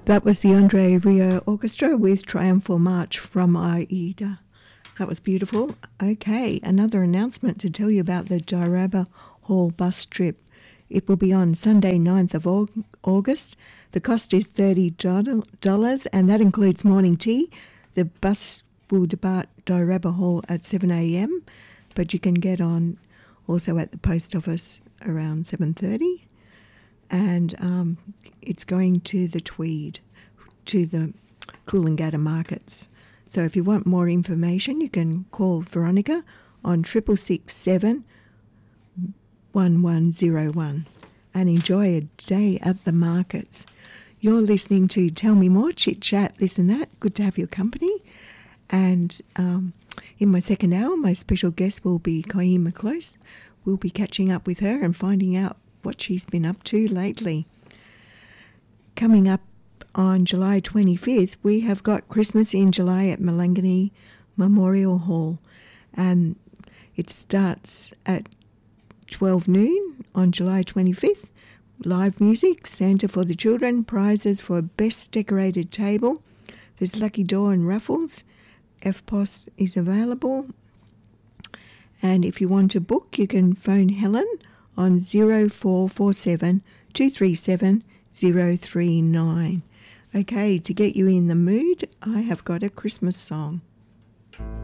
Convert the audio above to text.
That was the Andre Rio Orchestra with Triumphal March from Aida. That was beautiful. Okay, another announcement to tell you about the Diraba Hall bus trip. It will be on Sunday, 9th of August. The cost is $30 and that includes morning tea. The bus will depart Diraba Hall at 7 a.m, but you can get on also at the post office around 7:30. And it's going to the Tweed, to the Coolangatta markets. So if you want more information, you can call Veronica on 667 1101 and enjoy a day at the markets. You're listening to Tell Me More, Chit Chat, this and that. Good to have your company. And in my second hour, my special guest will be Koima Close. We'll be catching up with her and finding out what she's been up to lately. Coming up on July 25th, we have got Christmas in July at Malangani Memorial Hall, and it starts at 12 noon on July 25th. Live music, Santa for the children, prizes for best decorated table. There's lucky draw and raffles. FPOS is available. And if you want to book, you can phone Helen on 0447 237 039. Okay, to get you in the mood, I have got a Christmas song.